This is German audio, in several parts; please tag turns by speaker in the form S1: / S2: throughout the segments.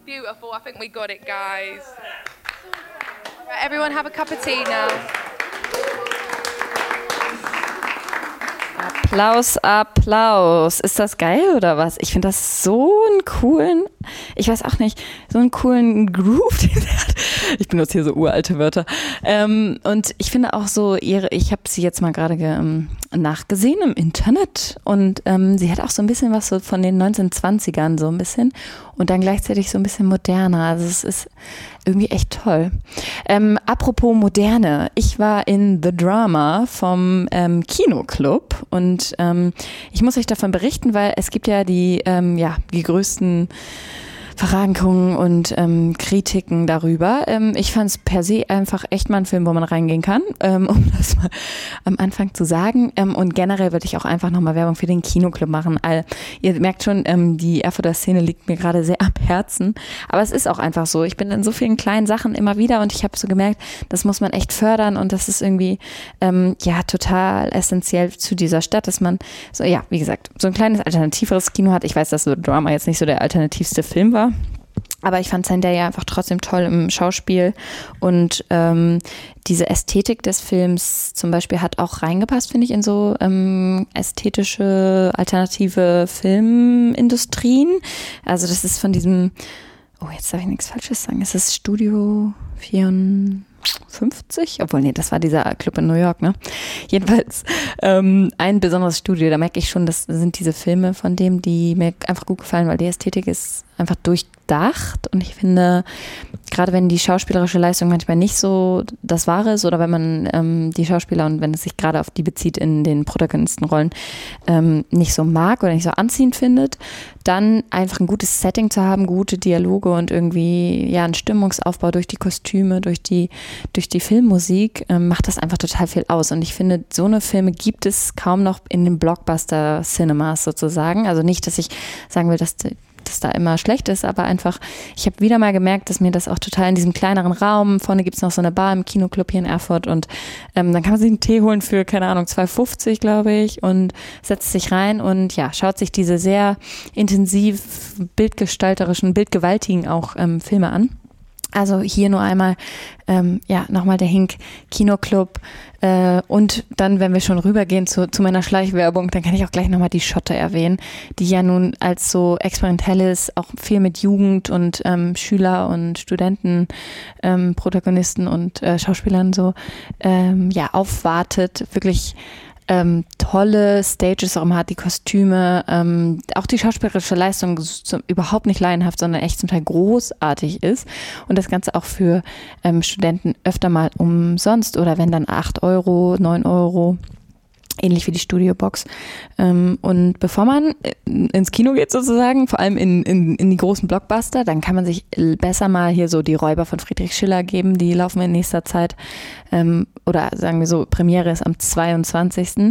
S1: Beautiful. I think we got it, guys. Right, everyone have a cup of tea now.
S2: Applaus, Applaus. Ist das geil oder was? Ich finde das so einen coolen, ich weiß auch nicht, so einen coolen Groove, den er hat. Ich benutze hier so uralte Wörter. Und ich finde auch so ich habe sie jetzt mal gerade nachgesehen im Internet und sie hat auch so ein bisschen was so von den 1920ern so ein bisschen und dann gleichzeitig so ein bisschen moderner. Also es ist irgendwie echt toll. Apropos Moderne, ich war in The Drama vom Kinoclub und ich muss euch davon berichten, weil es gibt ja die größten Verrankungen und Kritiken darüber. Ich fand es per se einfach echt mal ein Film, wo man reingehen kann, um das mal am Anfang zu sagen. Und generell würde ich auch einfach nochmal Werbung für den Kinoclub machen. Ihr merkt schon, die Erfurter Szene liegt mir gerade sehr am Herzen. Aber es ist auch einfach so. Ich bin in so vielen kleinen Sachen immer wieder und ich habe so gemerkt, das muss man echt fördern und das ist irgendwie total essentiell zu dieser Stadt, dass man so, ja, wie gesagt, so ein kleines alternativeres Kino hat. Ich weiß, dass The Drama jetzt nicht so der alternativste Film war. Aber ich fand Zendaya einfach trotzdem toll im Schauspiel und diese Ästhetik des Films zum Beispiel hat auch reingepasst, finde ich, in so ästhetische, alternative Filmindustrien. Also das ist von diesem, jetzt darf ich nichts Falsches sagen, es ist Studio 54, obwohl, nee, das war dieser Club in New York, ne? Jedenfalls ein besonderes Studio, da merke ich schon, das sind diese Filme von dem, die mir einfach gut gefallen, weil die Ästhetik ist einfach durchdacht und ich finde, gerade wenn die schauspielerische Leistung manchmal nicht so das Wahre ist oder wenn man die Schauspieler und wenn es sich gerade auf die bezieht in den Protagonistenrollen nicht so mag oder nicht so anziehend findet, dann einfach ein gutes Setting zu haben, gute Dialoge und irgendwie ja einen Stimmungsaufbau durch die Kostüme, durch die Filmmusik macht das einfach total viel aus und ich finde, so eine Filme gibt es kaum noch in den Blockbuster-Cinemas sozusagen, also nicht, dass ich sagen will, dass da immer schlecht ist, aber einfach, ich habe wieder mal gemerkt, dass mir das auch total in diesem kleineren Raum, vorne gibt es noch so eine Bar im Kinoclub hier in Erfurt und dann kann man sich einen Tee holen für, keine Ahnung, 2,50 glaube ich und setzt sich rein und ja, schaut sich diese sehr intensiv bildgestalterischen, bildgewaltigen auch Filme an. Also hier nur einmal, nochmal der Hink, Kinoclub und dann, wenn wir schon rübergehen zu meiner Schleichwerbung, dann kann ich auch gleich nochmal die Schotte erwähnen, die ja nun als so experimentelles, auch viel mit Jugend und Schüler und Studenten, Protagonisten und Schauspielern so, aufwartet, wirklich tolle Stages auch immer hat, die Kostüme, auch die schauspielerische Leistung überhaupt nicht laienhaft, sondern echt zum Teil großartig ist und das Ganze auch für Studenten öfter mal umsonst oder wenn dann 8 Euro, 9 Euro, ähnlich wie die Studiobox. Und bevor man ins Kino geht sozusagen, vor allem in die großen Blockbuster, dann kann man sich besser mal hier so die Räuber von Friedrich Schiller geben, die laufen in nächster Zeit. Oder sagen wir so, Premiere ist am 22.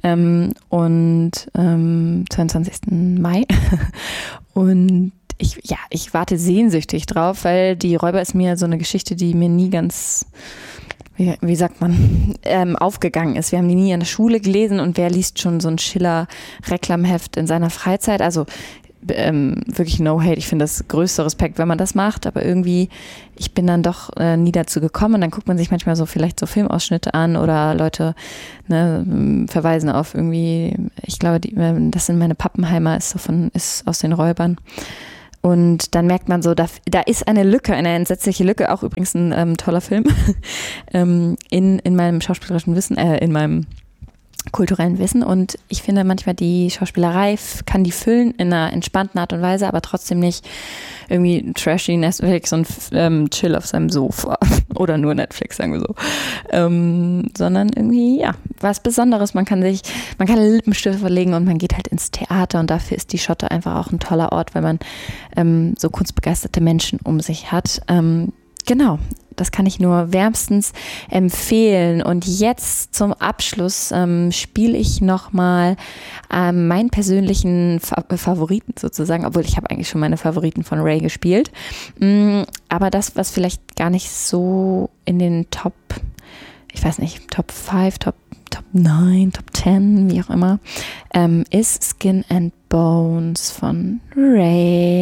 S2: 22. Mai. Und ich warte sehnsüchtig drauf, weil die Räuber ist mir so eine Geschichte, die mir nie ganz, wie sagt man, aufgegangen ist. Wir haben die nie in der Schule gelesen und wer liest schon so ein Schiller-Reklamheft in seiner Freizeit? Also wirklich no hate. Ich finde das größte Respekt, wenn man das macht, aber irgendwie, ich bin dann doch nie dazu gekommen und dann guckt man sich manchmal so vielleicht so Filmausschnitte an oder Leute verweisen auf irgendwie, ich glaube, das sind meine Pappenheimer, ist aus den Räubern. Und dann merkt man so, da ist eine Lücke, eine entsetzliche Lücke, auch übrigens ein toller Film, in meinem schauspielerischen Wissen, in meinem kulturellen Wissen. Und ich finde manchmal die Schauspielerei kann die füllen in einer entspannten Art und Weise, aber trotzdem nicht irgendwie trashy Netflix und chill auf seinem Sofa oder nur Netflix, sagen wir so. Sondern irgendwie, ja, was Besonderes. Man kann Lippenstift verlegen und man geht halt ins Theater und dafür ist die Schotte einfach auch ein toller Ort, weil man so kunstbegeisterte Menschen um sich hat. Genau. Das kann ich nur wärmstens empfehlen. Und jetzt zum Abschluss spiele ich nochmal meinen persönlichen Favoriten sozusagen, obwohl ich habe eigentlich schon meine Favoriten von Ray gespielt. Aber das, was vielleicht gar nicht so in den Top 5, Top 9, Top 10, wie auch immer, ist Skin and Bones von Ray.